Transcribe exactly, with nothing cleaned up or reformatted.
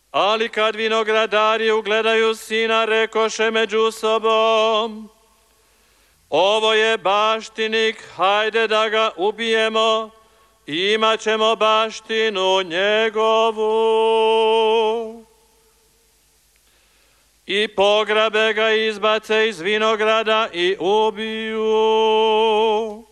Ali kad vinogradari ugledaju sina, rekoše među sobom: ovo je baštinik, hajde da ga ubijemo, imat ćemo baštinu njegovu. I pograbe ga, izbace iz vinograda i ubiju.